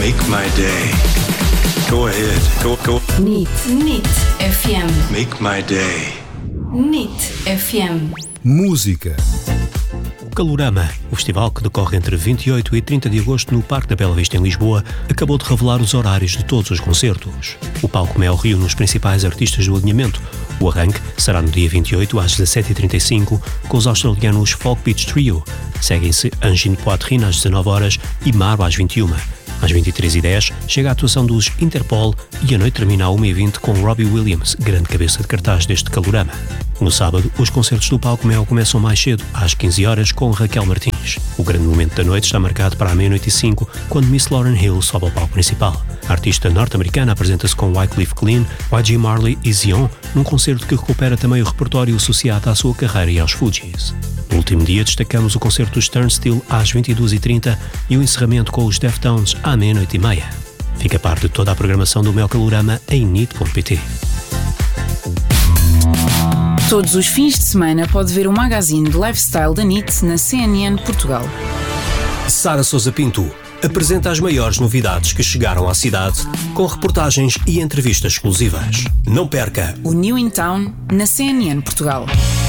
Make my day. Go ahead. Go. NIT FM. Make my day. NIT FM. Música. O Calorama, o festival que decorre entre 28 e 30 de agosto no Parque da Bela Vista em Lisboa, acabou de revelar os horários de todos os concertos. O palco Mel reúne os principais artistas do alinhamento. O arranque será no dia 28 às 17h35 com os australianos Folk Beach Trio. Seguem-se Angine Poitrine às 19 horas e Maro às 21. Às 23h10 chega a atuação dos Interpol e a noite termina a 1h20 com Robbie Williams, grande cabeça de cartaz deste Calorama. No sábado, os concertos do Palco Mel começam mais cedo, às 15 horas, com Raquel Martins. O grande momento da noite está marcado para a 00h05, quando Miss Lauryn Hill sobe ao palco principal. A artista norte-americana apresenta-se com Wycliffe Jean, YG Marley e Zion, num concerto que recupera também o repertório associado à sua carreira e aos Fugees. No último dia destacamos o concerto dos Turnstile às 22h30 e o encerramento com os Deftones à 00h30. Fica a par de toda a programação do Mel Calorama em nit.pt. Todos os fins de semana pode ver o magazine de lifestyle da NIT na CNN Portugal. Sara Sousa Pinto apresenta as maiores novidades que chegaram à cidade, com reportagens e entrevistas exclusivas. Não perca o New in Town na CNN Portugal.